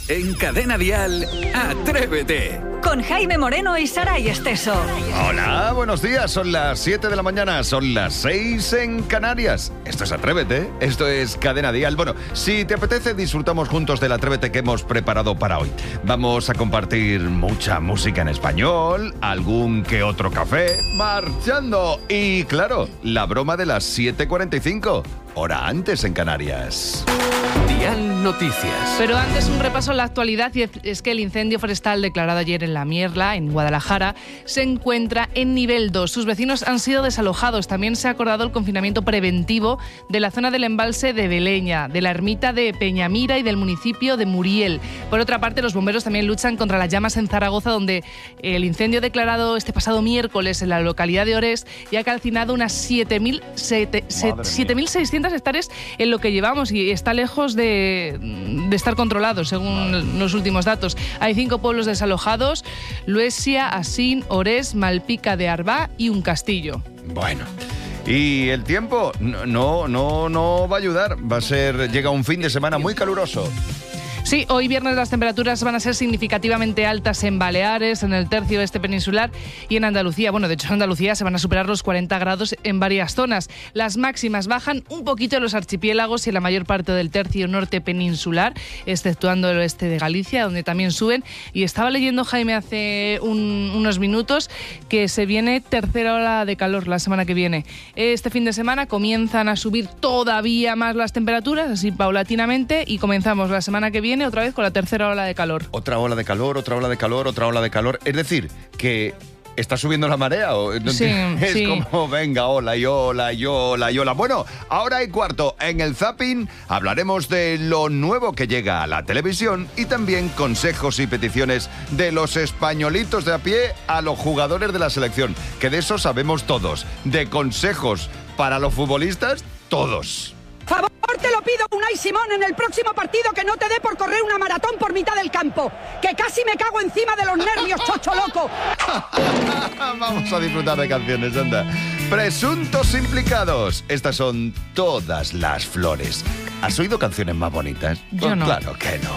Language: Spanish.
En Cadena Dial, Atrévete. Con Jaime Moreno y Saray Esteso. Hola, buenos días. Son las 7 de la mañana, son las 6 en Canarias. Esto es Atrévete, esto es Cadena Dial. Bueno, si te apetece, disfrutamos juntos del Atrévete que hemos preparado para hoy. Vamos a compartir mucha música en español, algún que otro café, marchando. Y claro, la broma de las 7:45, hora antes en Canarias. Dial Noticias. Pero antes un repaso a la actualidad, y es que el incendio forestal declarado ayer en La Mierla, en Guadalajara, se encuentra en nivel 2. Sus vecinos han sido desalojados. También se ha acordado el confinamiento preventivo de la zona del embalse de Beleña, de la ermita de Peñamira y del municipio de Muriel. Por otra parte, los bomberos también luchan contra las llamas en Zaragoza, donde el incendio declarado este pasado miércoles en la localidad de Orés ya ha calcinado unas 7.600 hectáreas en lo que llevamos, y está lejos de estar controlado, según los últimos datos. Hay 5 pueblos desalojados: Luesia, Asín, Orés, Malpica de Arbá y un castillo. Bueno, y el tiempo no va a ayudar. Llega un fin de semana muy caluroso. Sí, hoy viernes las temperaturas van a ser significativamente altas en Baleares, en el tercio este peninsular y en Andalucía. Bueno, de hecho en Andalucía se van a superar los 40 grados en varias zonas. Las máximas bajan un poquito en los archipiélagos y en la mayor parte del tercio norte peninsular, exceptuando el oeste de Galicia, donde también suben. Y estaba leyendo, Jaime, hace unos minutos que se viene tercera ola de calor la semana que viene. Este fin de semana comienzan a subir todavía más las temperaturas, así paulatinamente, y comenzamos la semana que viene otra vez con la tercera ola de calor. Otra ola de calor, otra ola de calor, otra ola de calor. Es decir, que ¿está subiendo la marea? ¿O? Sí, es sí. como, venga, ola y ola y ola y ola. Bueno, ahora y cuarto, en el Zapping hablaremos de lo nuevo que llega a la televisión y también consejos y peticiones de los españolitos de a pie a los jugadores de la selección, que de eso sabemos todos. De consejos para los futbolistas, todos. Favor, te lo pido, Unai Simón, en el próximo partido que no te dé por correr una maratón por mitad del campo, que casi me cago encima de los nervios, chocho loco. Vamos a disfrutar de canciones, anda. Presuntos implicados. Estas son todas las flores. ¿Has oído canciones más bonitas? Yo no. Claro que no.